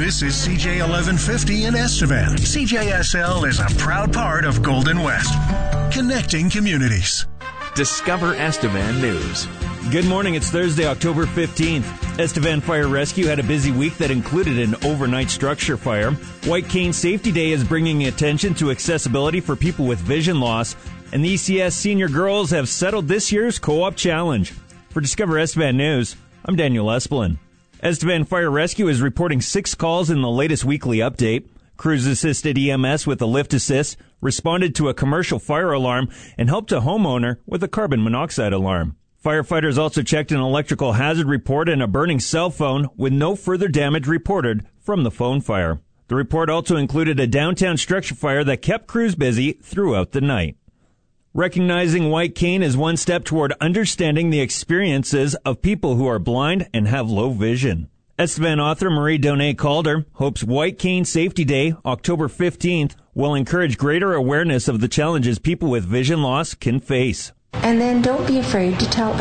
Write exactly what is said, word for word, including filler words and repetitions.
This is C J eleven fifty in Estevan. C J S L is a proud part of Golden West, connecting communities. Discover Estevan News. Good morning. It's Thursday, October fifteenth. Estevan Fire Rescue had a busy week that included an overnight structure fire. White Cane Safety Day is bringing attention to accessibility for people with vision loss, and the E C S senior girls have settled this year's co-op challenge. For Discover Estevan News, I'm Daniel Espelin. Estevan Fire Rescue is reporting six calls in the latest weekly update. Crews assisted E M S with a lift assist, responded to a commercial fire alarm, and helped a homeowner with a carbon monoxide alarm. Firefighters also checked an electrical hazard report and a burning cell phone with no further damage reported from the phone fire. The report also included a downtown structure fire that kept crews busy throughout the night. Recognizing White Cane is one step toward understanding the experiences of people who are blind and have low vision. Estevan author Marie Donné Calder hopes White Cane Safety Day, October fifteenth, will encourage greater awareness of the challenges people with vision loss can face. And then don't be afraid to tell